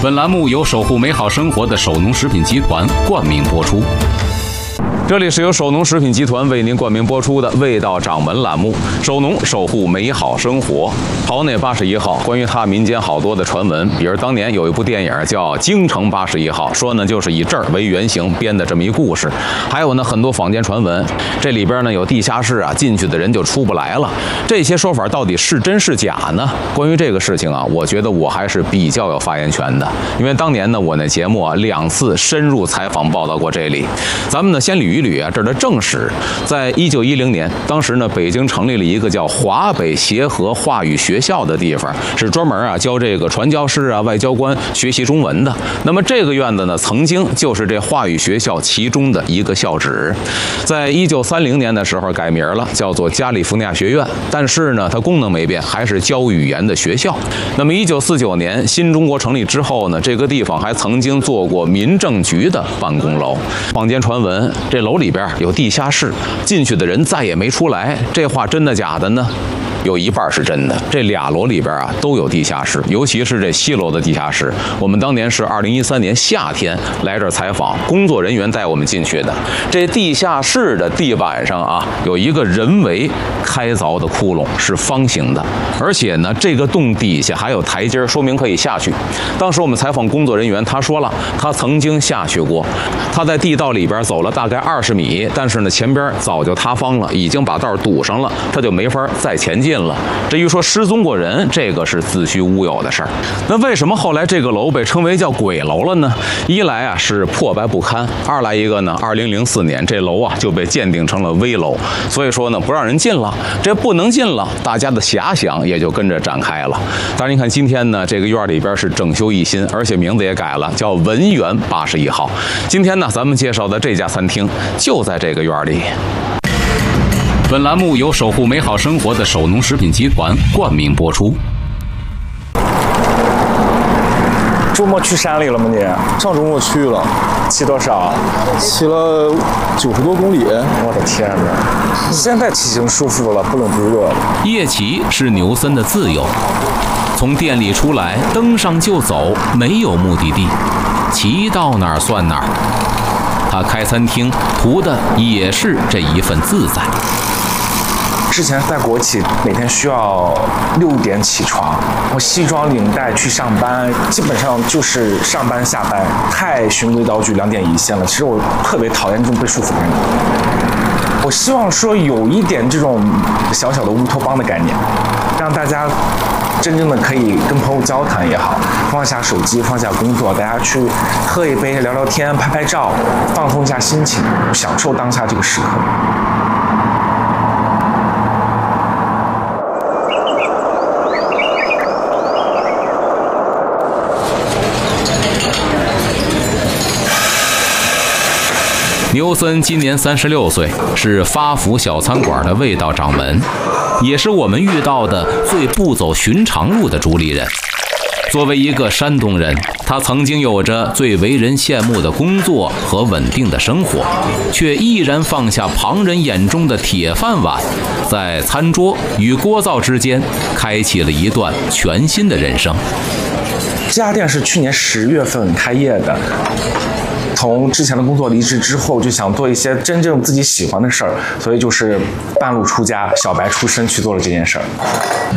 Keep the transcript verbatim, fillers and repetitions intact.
本栏目由守护美好生活的守农食品集团冠名播出。这里是由守农食品集团为您冠名播出的味道掌门栏目，守农守护美好生活。陶内八十一号，关于它民间好多的传闻，比如当年有一部电影叫《京城八十一号》，说呢就是以这儿为原型编的这么一故事。还有呢很多坊间传闻，这里边呢有地下室啊，进去的人就出不来了。这些说法到底是真是假呢？关于这个事情啊，我觉得我还是比较有发言权的，因为当年呢我那节目啊两次深入采访报道过这里。咱们呢先捋一捋啊这儿的正史。在一九一零年，当时呢北京成立了一个叫华北协和话语学校的地方，是专门啊教这个传教士啊、外交官学习中文的。那么这个院子呢，曾经就是这话语学校其中的一个校址。在一九三零年的时候改名了，叫做加利福尼亚学院，但是呢它功能没变，还是教语言的学校。那么一九四九年新中国成立之后呢，这个地方还曾经做过民政局的办公楼。坊间传闻这楼里边有地下室，进去的人再也没出来，这话真的假的呢？有一半是真的，这俩楼里边啊都有地下室，尤其是这西楼的地下室。我们当年是二零一三年夏天来这儿采访，工作人员带我们进去的。这地下室的地板上啊有一个人为开凿的窟窿，是方形的，而且呢这个洞底下还有台阶，说明可以下去。当时我们采访工作人员，他说了他曾经下去过，他在地道里边走了大概二十米，但是呢前边早就塌方了，已经把道堵上了，他就没法再前进了。至于说失踪过人，这个是子虚乌有的事儿。那为什么后来这个楼被称为叫鬼楼了呢？一来啊是破败不堪，二来一个呢二零零四年这楼啊就被鉴定成了危楼，所以说呢不让人进了。这不能进了，大家的遐想也就跟着展开了。当然你看今天呢这个院里边是整修一新，而且名字也改了，叫文园八十一号。今天呢咱们介绍的这家餐厅就在这个院里。本栏目由守护美好生活的守农食品集团冠名播出。 周末去山里了吗你？ 上周末去了。 骑多少？ 骑了九十多公里。 我的天哪！现在骑行舒服了，不冷不热了。 夜骑是牛森的自由，从店里出来，登上就走，没有目的地，骑到哪儿算哪儿。他开餐厅图的也是这一份自在。 之前在国企，每天需要六点起床，我西装领带去上班，基本上就是上班下班，太循规蹈矩、两点一线了。其实我特别讨厌这种被束缚的人。我希望说有一点这种小小的乌托邦的概念，让大家真正的可以跟朋友交谈也好，放下手机，放下工作，大家去喝一杯，聊聊天，拍拍照，放松一下心情，享受当下这个时刻。 牛森今年三十六岁，是发福小餐馆的味道掌门，也是我们遇到的最不走寻常路的主理人。作为一个山东人，他曾经有着最为人羡慕的工作和稳定的生活，却毅然放下旁人眼中的铁饭碗，在餐桌与锅灶之间开启了一段全新的人生。 这家店是去年十月份开业的，从之前的工作离职之后，就想做一些真正自己喜欢的事儿，所以就是半路出家，小白出身去做了这件事儿。